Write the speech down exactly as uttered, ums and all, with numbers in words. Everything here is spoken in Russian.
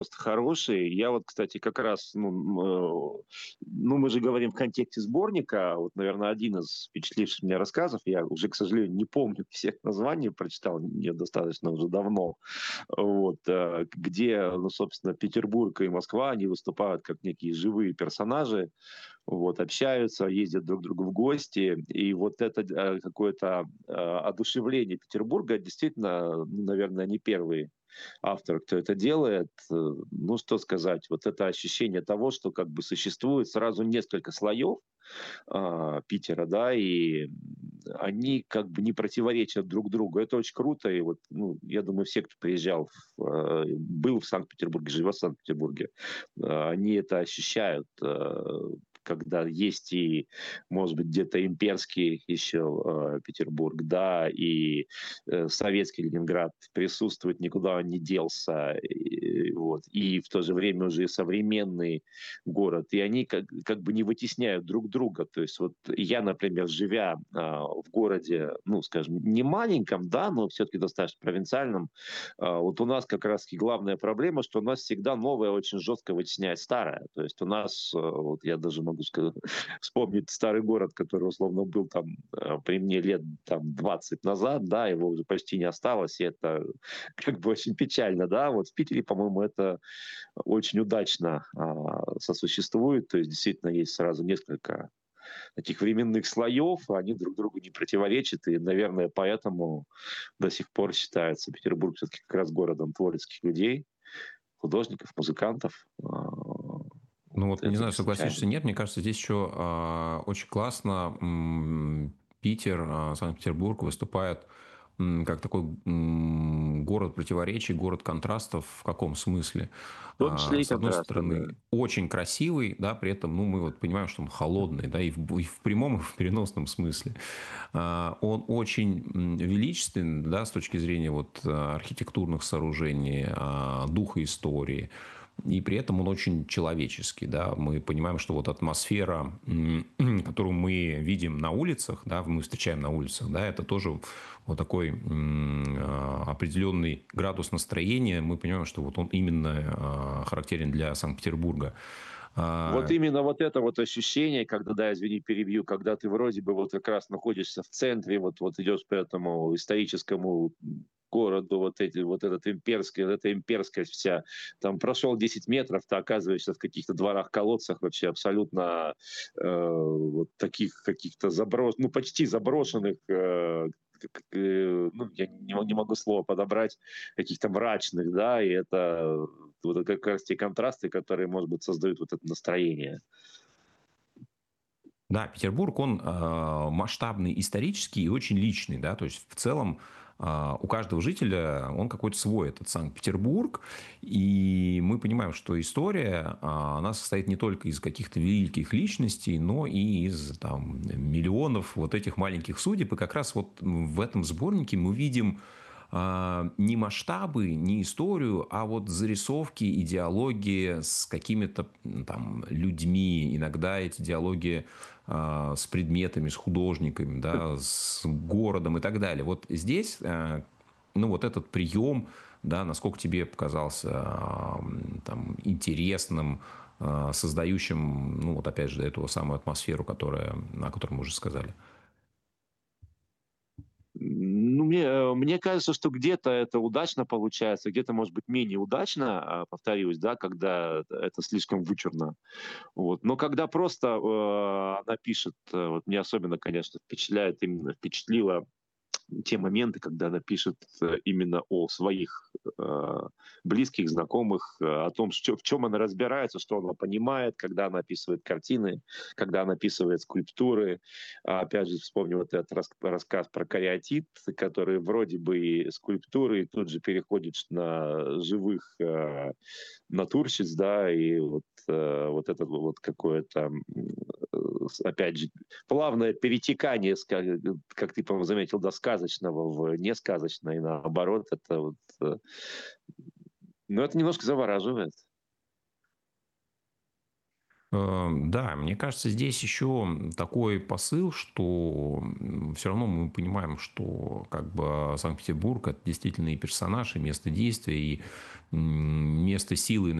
хороший. Я вот, кстати, как раз, ну, м, э, ну, мы же говорим в контексте сборника. Вот, наверное, один из впечатливших меня рассказов, я уже, к сожалению, не помню всех названий, прочитал не достаточно уже давно, вот, э, где, ну, собственно, Петербург и Москва, они выступают как некие живые персонажи, вот, общаются, ездят друг к другу в гости, и вот это э, какое-то э, одушевление Петербурга, действительно, ну, наверное, не первый автор, кто это делает. Э, ну, что сказать, вот это ощущение того, что как бы существует сразу несколько слоев а, Питера, да, и они как бы не противоречат друг другу. Это очень круто, и вот, ну, я думаю, все, кто приезжал, в, э, был в Санкт-Петербурге, живет в Санкт-Петербурге, э, они это ощущают, э, когда есть и, может быть, где-то имперский еще э, Петербург, да, и э, советский Ленинград присутствует, никуда он не делся, и, вот, и в то же время уже современный город, и они как, как бы не вытесняют друг друга. То есть вот я, например, живя а, в городе, ну, скажем, не маленьком, да, но все-таки достаточно провинциальном, а, вот у нас как раз главная проблема, что у нас всегда новое очень жестко вытесняет старое. То есть у нас, а, вот я даже могу сказать, вспомнить старый город, который, условно, был там а, при мне лет там двадцать назад, да, его уже почти не осталось, и это как бы очень печально, да. Вот в Питере, по-моему, это очень удачно а, сосуществует, то есть действительно есть сразу несколько таких временных слоев, они друг другу не противоречат, и, наверное, поэтому до сих пор считается Петербург все-таки как раз городом творческих людей, художников, музыкантов. А, Ну вот вот не это знаю, не согласишься, случайно. нет, мне кажется, здесь еще а, очень классно м, Питер, а, Санкт-Петербург выступает м, как такой м, город противоречий, город контрастов. В каком смысле? В том А, числе и с одной контрастов, да. стороны, очень красивый, да, при этом, ну, мы вот понимаем, что он холодный, да, и в, и в прямом, и в переносном смысле. А, он очень м, величественный, да, с точки зрения вот а, архитектурных сооружений, а, духа истории. И при этом он очень человеческий. Да? Мы понимаем, что вот атмосфера, которую мы видим на улицах, да, мы встречаем на улицах, да, это тоже вот такой а, определенный градус настроения. Мы понимаем, что вот он именно а, характерен для Санкт-Петербурга. Вот А, именно вот это вот ощущение, когда, да, извини, перебью, когда ты вроде бы вот как раз находишься в центре, вот, вот идешь по этому историческому городу, вот, эти, вот этот имперский, вот эта имперская вся, там прошел десять метров, ты оказываешься в каких-то дворах-колодцах вообще абсолютно э, вот таких каких-то заброшенных, ну почти заброшенных, э, э, ну, я не, не могу слово подобрать, каких-то мрачных, да, и это вот это как раз те контрасты, которые, может быть, создают вот это настроение. Да, Петербург, он э, масштабный, исторический и очень личный, да, то есть в целом э, у каждого жителя он какой-то свой, этот Санкт-Петербург, и мы понимаем, что история, э, она состоит не только из каких-то великих личностей, но и из там, миллионов вот этих маленьких судеб, и как раз вот в этом сборнике мы видим а, не масштабы, не историю, а вот зарисовки, идеологии с какими-то там людьми. Иногда эти диалоги а, с предметами, с художниками, да, с городом и так далее. Вот здесь, а, ну, вот этот прием, да, насколько тебе показался а, там, интересным, а, создающим, ну, вот опять же, эту самую атмосферу, которая, о которой мы уже сказали. Ну, мне, э, мне кажется, что где-то это удачно получается, где-то, может быть, менее удачно, а, повторюсь, да, когда это слишком вычурно. Вот. Но когда просто э, она пишет, э, вот мне особенно, конечно, впечатляет, именно впечатлило те моменты, когда она пишет э, именно о своих э, близких, знакомых, э, о том, что, в чем она разбирается, что она понимает, когда она описывает картины, когда она описывает скульптуры. А, опять же, вспомню вот этот рас, рассказ про кариатид, который вроде бы и скульптуры, и тут же переходит на живых э, натурщиц, да, и вот, э, вот это вот какое-то, э, опять же, плавное перетекание, как, как ты, по-моему, заметил, до сказочного в несказочное, и наоборот, это вот, э, ну, это немножко завораживает. Э, Да, мне кажется, здесь еще такой посыл, что все равно мы понимаем, что как бы Санкт-Петербург — это действительно и персонаж, и место действия, и м, место силы